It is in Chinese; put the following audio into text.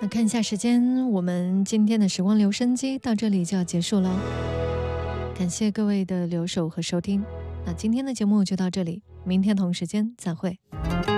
那看一下时间，我们今天的时光留声机到这里就要结束了，感谢各位的留守和收听。那今天的节目就到这里，明天同时间再会。